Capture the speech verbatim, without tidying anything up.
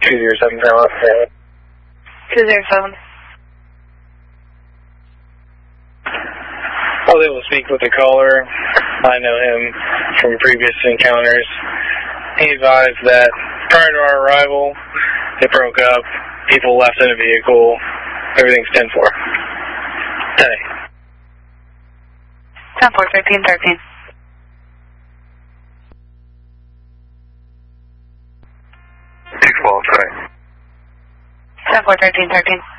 two zero seven Paramount. two zero seven. I was able to speak with the caller. I know him from previous encounters. He advised that prior to our arrival, it broke up. People left in a vehicle. Everything's ten four. ten eight. ten four, thirteen thirteen. two twelve, sorry. ten four, thirteen thirteen.